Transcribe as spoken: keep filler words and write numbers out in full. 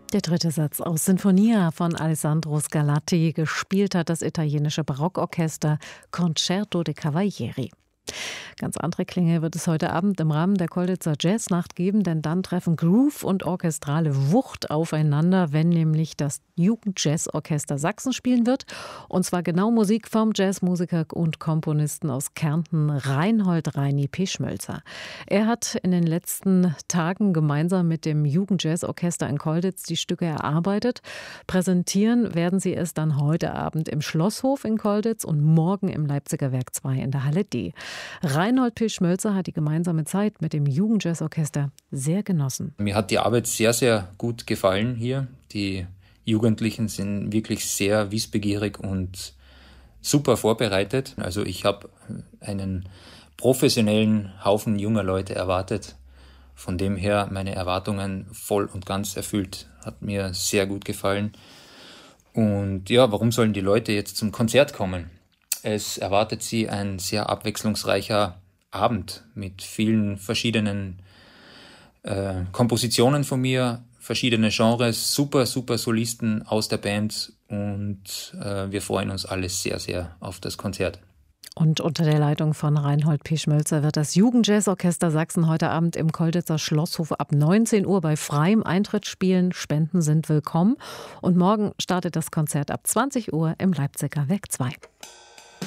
Der dritte Satz aus Sinfonia von Alessandro Scarlatti, gespielt hat das italienische Barockorchester Concerto de Cavalieri. Ganz andere Klänge wird es heute Abend im Rahmen der Colditzer Jazznacht geben, denn dann treffen Groove und orchestrale Wucht aufeinander, wenn nämlich das Jugendjazzorchester Sachsen spielen wird. Und zwar genau Musik vom Jazzmusiker und Komponisten aus Kärnten Reinhold Reini Pischmölzer. Er hat in den letzten Tagen gemeinsam mit dem Jugendjazzorchester in Colditz die Stücke erarbeitet. Präsentieren werden sie es dann heute Abend im Schlosshof in Colditz und morgen im Leipziger Werk zwei in der Halle D. Reinhold Pischmölzer hat die gemeinsame Zeit mit dem Jugendjazzorchester sehr genossen. Mir hat die Arbeit sehr, sehr gut gefallen hier. Die Jugendlichen sind wirklich sehr wissbegierig und super vorbereitet. Also ich habe einen professionellen Haufen junger Leute erwartet. Von dem her meine Erwartungen voll und ganz erfüllt. Hat mir sehr gut gefallen. Und ja, warum sollen die Leute jetzt zum Konzert kommen? Es erwartet sie ein sehr abwechslungsreicher Abend mit vielen verschiedenen äh, Kompositionen von mir, verschiedene Genres, super, super Solisten aus der Band und äh, wir freuen uns alle sehr, sehr auf das Konzert. Und unter der Leitung von Reinhold Pischmölzer wird das Jugendjazzorchester Sachsen heute Abend im Colditzer Schlosshof ab neunzehn Uhr bei freiem Eintritt spielen. Spenden sind willkommen. Und morgen startet das Konzert ab zwanzig Uhr im Leipziger Werk zwei.